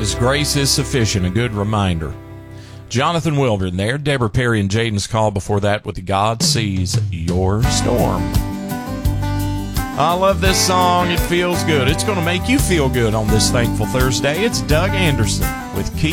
His grace is sufficient, a good reminder. Jonathan Wildren there, Deborah Perry and Jaden's Call before that with God Sees Your Storm. I love this song. It feels good. It's going to make you feel good on this Thankful Thursday. It's Doug Anderson with Keep